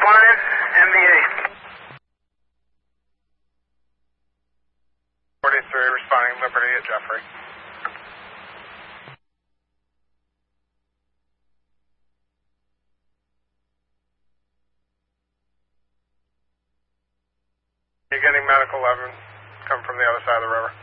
responding, MVA. 43 responding, Liberty at Jeffrey. You're getting medical 11 come from the other side of the river.